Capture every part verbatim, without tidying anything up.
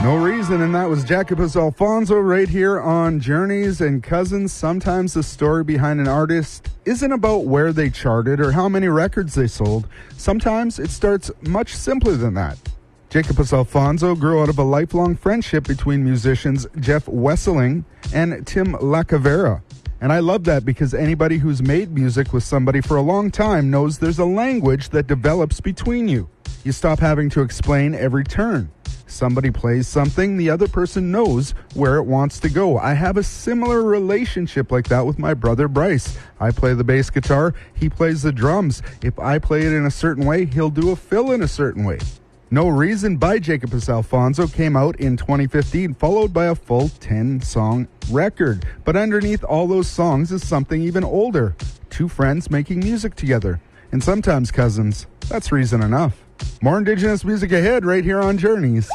No Reason, and that was Jacobus Alfonso right here on Journeys and Cousins. Sometimes the story behind an artist isn't about where they charted or how many records they sold. Sometimes it starts much simpler than that. Jacobus Alfonso grew out of a lifelong friendship between musicians Jeff Wesseling and Tim Lacavera. And I love that because anybody who's made music with somebody for a long time knows there's a language that develops between you. You stop having to explain every turn. Somebody plays something, the other person knows where it wants to go. I have a similar relationship like that with my brother Bryce. I play the bass guitar, he plays the drums. If I play it in a certain way, he'll do a fill in a certain way. No Reason by Jacobus Alfonso came out in twenty fifteen, followed by a full ten-song record. But underneath all those songs is something even older. Two friends making music together. And sometimes, cousins, that's reason enough. More Indigenous music ahead right here on Journeys.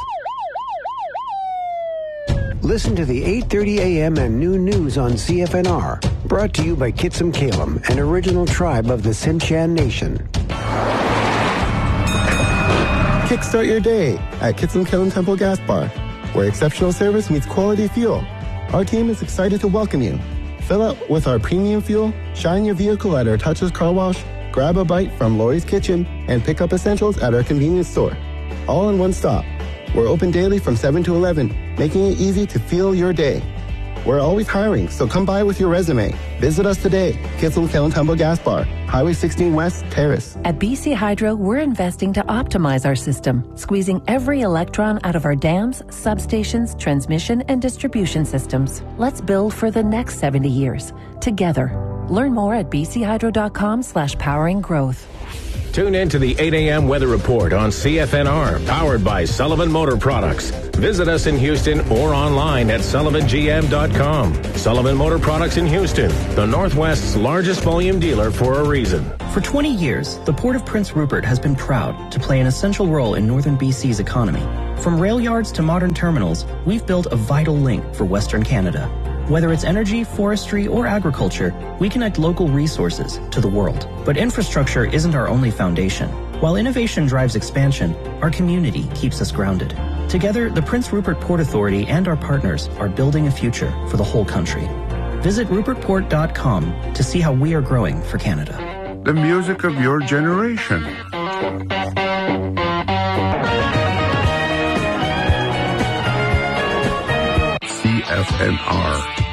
Listen to the eight thirty a.m. and noon news on C F N R. Brought to you by Kitsum Kalem, an original tribe of the Tsimshian Nation. Kickstart your day at Kitsum Kalem Temple Gas Bar, where exceptional service meets quality fuel. Our team is excited to welcome you. Fill up with our premium fuel, shine your vehicle at our touchless car wash, grab a bite from Lori's Kitchen, and pick up essentials at our convenience store. All in one stop. We're open daily from seven to eleven, making it easy to fuel your day. We're always hiring, so come by with your resume. Visit us today, Kitsum Kalem Temple Gas Bar, Highway sixteen West, Terrace. At B C Hydro, we're investing to optimize our system, squeezing every electron out of our dams, substations, transmission, and distribution systems. Let's build for the next seventy years, together. Learn more at bchydro.com slash powering growth. Tune in to the eight a.m. weather report on C F N R, powered by Sullivan Motor Products. Visit us in Houston or online at sullivan g m dot com. Sullivan Motor Products in Houston, the Northwest's largest volume dealer for a reason. For twenty years, the Port of Prince Rupert has been proud to play an essential role in northern B C's economy. From rail yards to modern terminals, we've built a vital link for Western Canada. Whether it's energy, forestry, or agriculture, we connect local resources to the world. But infrastructure isn't our only foundation. While innovation drives expansion, our community keeps us grounded. Together, the Prince Rupert Port Authority and our partners are building a future for the whole country. Visit rupert port dot com to see how we are growing for Canada. The music of your generation. C F N R.